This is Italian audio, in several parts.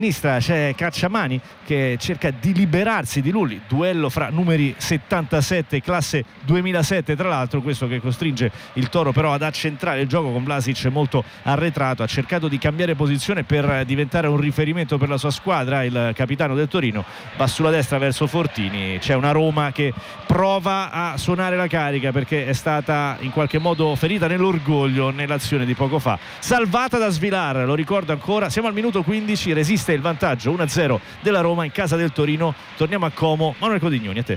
sinistra c'è Cacciamani che cerca di liberarsi di Lulli, duello fra numeri 77 classe 2007, tra l'altro questo che costringe il Toro però ad accentrare il gioco con Vlasic molto arretrato. Ha cercato di cambiare posizione per diventare un riferimento per la sua squadra, il capitano del Torino va sulla destra verso Fortini. C'è una Roma che prova a suonare la carica perché è stata in qualche modo ferita nell'orgoglio nell'azione di poco fa, salvata da Svilar, lo ricordo ancora. Siamo al minuto 15, resiste il vantaggio 1-0 della Roma in casa del Torino. Torniamo a Como. Manuel Codignoni, a te.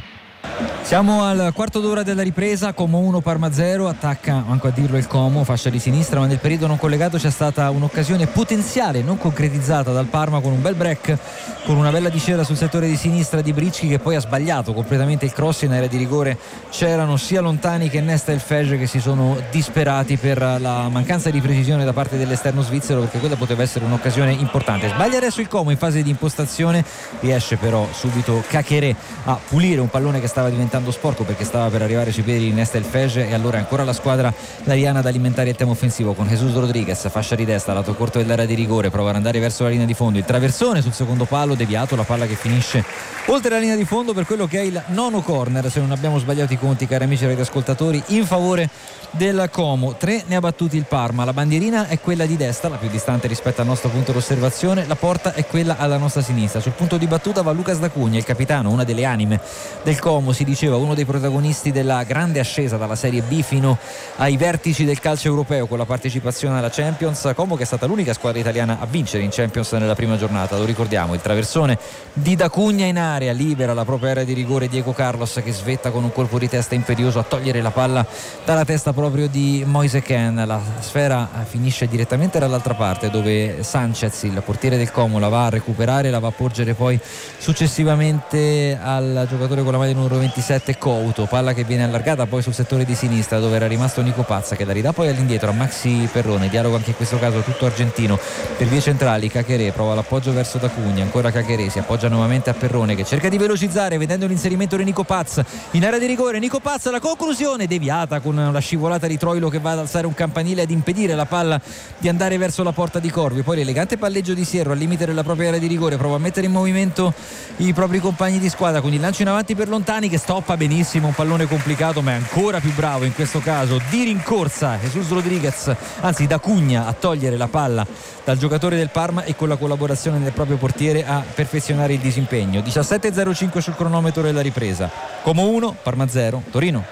Siamo al quarto d'ora della ripresa, Como 1 Parma 0, attacca manco a dirlo il Como, fascia di sinistra, ma nel periodo non collegato c'è stata un'occasione potenziale non concretizzata dal Parma con un bel break, con una bella discesa sul settore di sinistra di Bricchi che poi ha sbagliato completamente il cross. In area di rigore c'erano sia Lontani che Nesta e il Fege che si sono disperati per la mancanza di precisione da parte dell'esterno svizzero, perché quella poteva essere un'occasione importante. Sbaglia adesso il Como in fase di impostazione, riesce però subito Caqueré a pulire un pallone che stava diventando sporco perché stava per arrivare sui piedi di Nesta e il Fege, e allora ancora la squadra lariana ad alimentare il tema offensivo con Jesus Rodriguez, fascia di destra, lato corto dell'area di rigore, prova ad andare verso la linea di fondo, il traversone sul secondo palo deviato, la palla che finisce oltre la linea di fondo per quello che è il nono corner, se non abbiamo sbagliato i conti, cari amici radioascoltatori, in favore del Como. 3 ne ha battuti il Parma, la bandierina è quella di destra, la più distante rispetto al nostro punto d'osservazione, la porta è quella alla nostra sinistra. Sul punto di battuta va Lucas D'Acugna, il capitano, una delle anime del Como, si diceva uno dei protagonisti della grande ascesa dalla Serie B fino ai vertici del calcio europeo con la partecipazione alla Champions. Como che è stata l'unica squadra italiana a vincere in Champions nella prima giornata, lo ricordiamo. Il traversone di D'Acugna in area, libera la propria area di rigore Diego Carlos che svetta con un colpo di testa imperioso a togliere la palla dalla testa proprio di Moise Kean. La sfera finisce direttamente dall'altra parte dove Sanchez, il portiere del Como, la va a recuperare, la va a porgere poi successivamente al giocatore con la maglia numero 27 Couto, palla che viene allargata poi sul settore di sinistra dove era rimasto Nico Pazza che la ridà poi all'indietro a Maxi Perrone, dialogo anche in questo caso tutto argentino per vie centrali. Caqueré prova l'appoggio verso D'Acugna, ancora Caqueré si appoggia nuovamente a Perrone che cerca di velocizzare vedendo l'inserimento di Nico Paz in area di rigore. Nico Paz, la conclusione deviata con la scivolata di Troilo che va ad alzare un campanile ad impedire la palla di andare verso la porta di Corvi, poi l'elegante palleggio di Sierro al limite della propria area di rigore, prova a mettere in movimento i propri compagni di squadra con il lancio in avanti per Lontani che stoppa benissimo un pallone complicato, ma è ancora più bravo in questo caso di rincorsa Jesus Rodriguez, anzi D'Acugna, a togliere la palla dal giocatore del Parma e con la collaborazione del proprio portiere a perfezionare il disimpegno. 17:05 sul cronometro della ripresa, Como 1 Parma 0 Torino.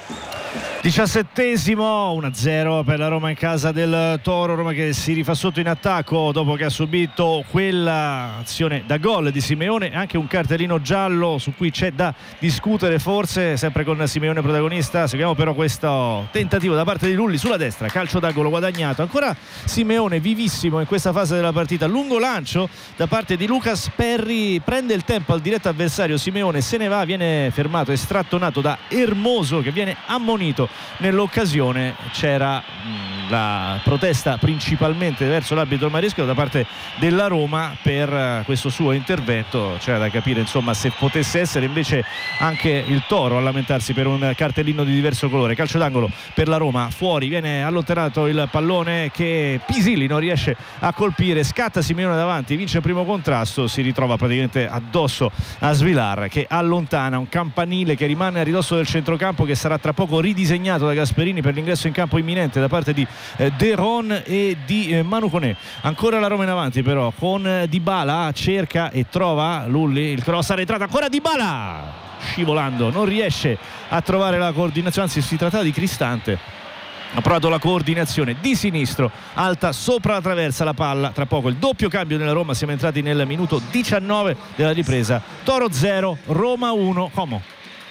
17esimo, 1-0 per la Roma in casa del Toro. Roma che si rifà sotto in attacco dopo che ha subito quella azione da gol di Simeone, anche un cartellino giallo su cui c'è da discutere forse, sempre con Simeone protagonista. Seguiamo però questo tentativo da parte di Lulli sulla destra, calcio d'angolo guadagnato, ancora Simeone vivissimo in questa fase della partita, lungo lancio da parte di Lucas Perry, prende il tempo al diretto avversario, Simeone se ne va, viene fermato e strattonato da Hermoso che viene ammonito nell'occasione. C'era la protesta principalmente verso l'arbitro Maresca da parte della Roma per questo suo intervento. C'era da capire insomma se potesse essere invece anche il Toro a lamentarsi per un cartellino di diverso colore. Calcio d'angolo per la Roma, fuori, viene allontanato il pallone che Pisilli non riesce a colpire, scatta Simeone davanti, vince il primo contrasto, si ritrova praticamente addosso a Svilar che allontana un campanile che rimane a ridosso del centrocampo, che sarà tra poco ridisegnato da Gasperini per l'ingresso in campo imminente da parte di De Ron e di Manu Koné. Ancora la Roma in avanti però con Dybala, cerca e trova Lulli, il cross arretrato, ancora Dybala scivolando, non riesce a trovare la coordinazione, anzi si trattava di Cristante, ha provato la coordinazione di sinistro, alta sopra la traversa la palla. Tra poco il doppio cambio nella Roma, siamo entrati nel minuto 19 della ripresa. Toro 0 Roma 1 Como.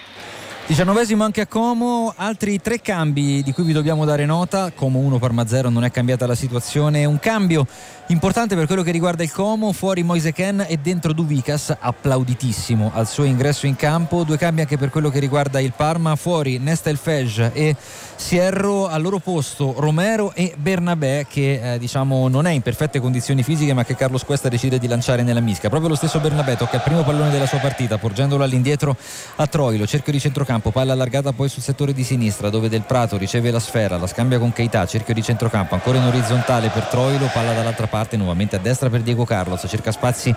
19esimo anche a Como, altri 3 cambi di cui vi dobbiamo dare nota. Como 1 Parma 0, non è cambiata la situazione, un cambio importante per quello che riguarda il Como, fuori Moise Kean e dentro Duvikas, applauditissimo al suo ingresso in campo. 2 cambi anche per quello che riguarda il Parma, fuori Nesta El Fej e Sierro, al loro posto Romero e Bernabé che diciamo non è in perfette condizioni fisiche ma che Carlos Cuesta decide di lanciare nella mischia. Proprio lo stesso Bernabé tocca il primo pallone della sua partita porgendolo all'indietro a Troilo, cerchio di centrocampo, palla allargata poi sul settore di sinistra dove Del Prato riceve la sfera, la scambia con Keita, cerchio di centrocampo ancora in orizzontale per Troilo, palla dall'altra parte nuovamente a destra per Diego Carlos, cerca spazi